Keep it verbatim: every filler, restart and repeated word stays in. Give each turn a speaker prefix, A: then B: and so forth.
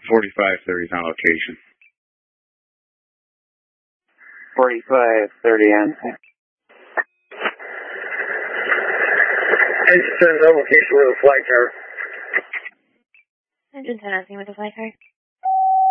A: forty-five thirty on location.
B: forty-five thirty on.
C: Engine ten on location with a flight car.
D: Engine ten on scene with a flight car.